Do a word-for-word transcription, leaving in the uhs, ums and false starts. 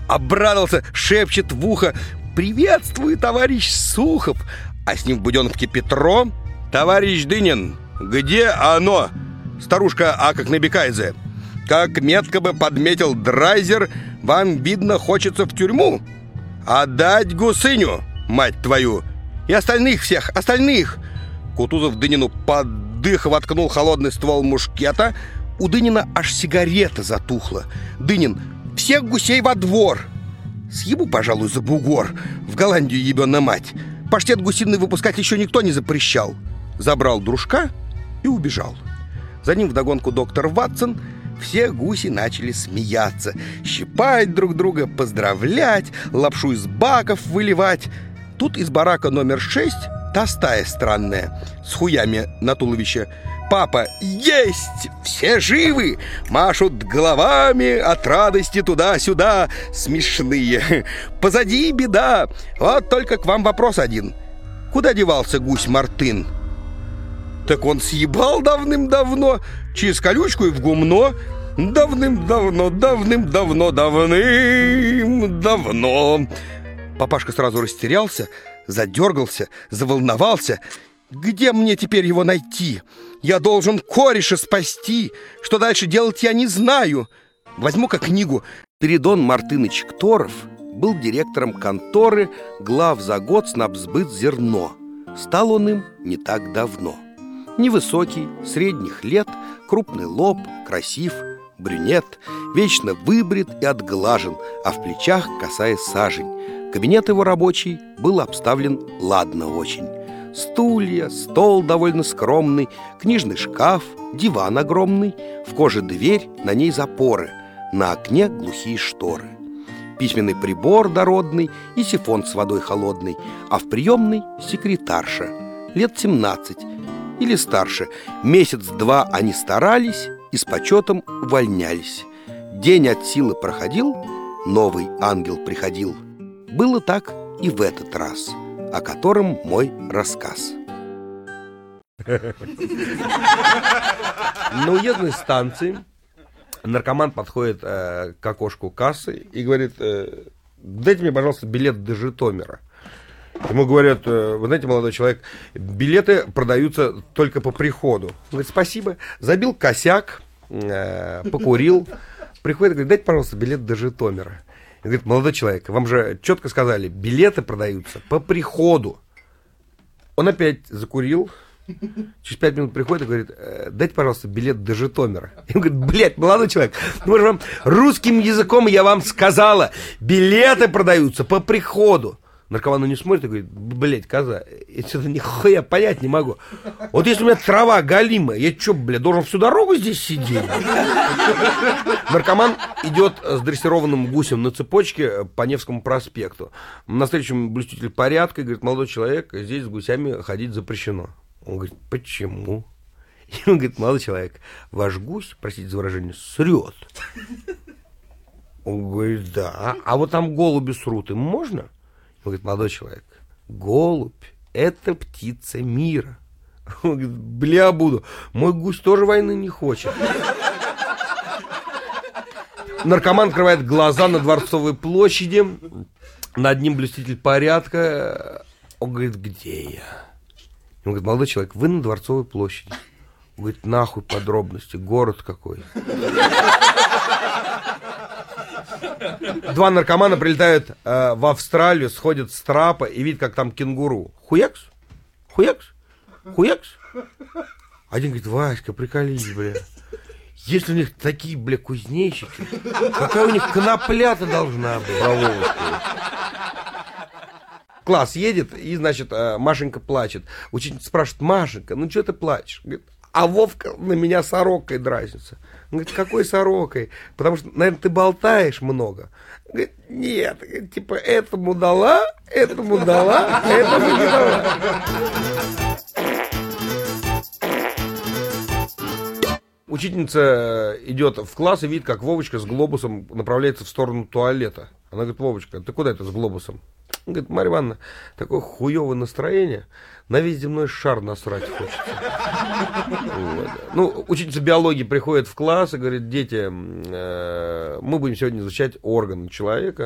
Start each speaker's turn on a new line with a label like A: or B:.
A: обрадовался, шепчет в ухо: «Приветствую, товарищ Сухов!» А с ним в буденовке Петро: «Товарищ Дынин, где оно?» Старушка Акак Набекайзе: «Как метко бы подметил Драйзер, вам, видно, хочется в тюрьму. Отдать гусыню, мать твою! И остальных всех, остальных!» Кутузов Дынину под дых воткнул холодный ствол мушкета. У Дынина аж сигарета затухла. Дынин: «Всех гусей во двор!» Съебу, пожалуй, за бугор. В Голландию ебёна мать. Паштет гусиный выпускать еще никто не запрещал. Забрал дружка и убежал. За ним вдогонку доктор Ватсон. Все гуси начали смеяться, щипать друг друга, поздравлять, лапшу из баков выливать. Тут из барака номер шесть та стая странная, с хуями на туловище. «Папа, есть! Все живы!» Машут головами от радости туда-сюда. Смешные. «Позади беда. Вот только к вам вопрос один. Куда девался гусь Мартын?» «Так он съебал давным-давно, через колючку и в гумно. Давным-давно, давным-давно, давным-давно». Папашка сразу растерялся, задергался, заволновался. «Где мне теперь его найти? Я должен кореша спасти. Что дальше делать, я не знаю». Возьму-ка книгу. Спиридон Мартыныч Кторов был директором конторы главзаготснабсбыт зерно. Стал он им не так давно. Невысокий, средних лет, крупный лоб, красив, брюнет, вечно выбрит и отглажен, а в плечах косая сажень. Кабинет его рабочий был обставлен ладно очень. Стулья, стол довольно скромный, книжный шкаф, диван огромный, в коже дверь, на ней запоры, на окне глухие шторы. Письменный прибор дородный и сифон с водой холодной, а в приемной секретарша, лет семнадцать или старше. Месяц-два они старались и с почетом увольнялись. День от силы проходил, новый ангел приходил. Было так и в этот раз, о котором мой рассказ. На уездной станции наркоман подходит э, к окошку кассы и говорит: э, «Дайте мне, пожалуйста, билет до Житомира». Ему говорят: «Вы знаете, молодой человек, билеты продаются только по приходу». Он говорит: «Спасибо». Забил косяк, э, покурил. Приходит и говорит: «Дайте, пожалуйста, билет до Житомира». Он говорит: «Молодой человек, вам же четко сказали, билеты продаются по приходу». Он опять закурил. Через пять минут приходит и говорит: «Дайте, пожалуйста, билет до Житомира». И он говорит: «Блядь, молодой человек, ну же вам русским языком я вам сказала, билеты продаются по приходу». Наркоман не смотрит и говорит: «Блядь, коза, я что-то нихуя понять не могу. Вот если у меня трава галимая, я что, блядь, должен всю дорогу здесь сидеть?» Наркоман идет с дрессированным гусем на цепочке по Невскому проспекту. Навстречу блюститель порядка и говорит: «Молодой человек, здесь с гусями ходить запрещено». Он говорит: «Почему?» И он говорит: «Молодой человек, ваш гусь, простите за выражение, срет». Он говорит: «Да, а вот там голуби срут, им можно?» Он говорит: «Молодой человек, голубь — это птица мира». Он говорит: «Бля, буду, мой гусь тоже войны не хочет». Наркоман открывает глаза на Дворцовой площади. Над ним блюститель порядка. Он говорит: «Где я?» Он говорит: «Молодой человек, вы на Дворцовой площади». Он говорит: «Нахуй подробности, город какой». Два наркомана прилетают э, в Австралию, сходят с трапа и видят, как там кенгуру. Хуякс, хуякс, хуякс. Один говорит: «Васька, приколись, бля. Если у них такие, бля, кузнечики, какая у них конопля-то должна быть?» Класс едет, и, значит, Машенька плачет. Учительница спрашивает: «Машенька, ну что ты плачешь?» Говорит: «А Вовка на меня сорокой дразнится». Он говорит: «Какой сорокой? Потому что, наверное, ты болтаешь много». Он говорит: «Нет, типа, этому дала, этому дала, этому не дала». Учительница идет в класс и видит, как Вовочка с глобусом направляется в сторону туалета. Она говорит: «Вовочка, ты куда это с глобусом?» Он говорит: «Марья Ивановна, такое хуевое настроение, на весь земной шар насрать хочется». Вот. Ну, учительница биологии приходит в класс и говорит: «Дети, э, мы будем сегодня изучать органы человека».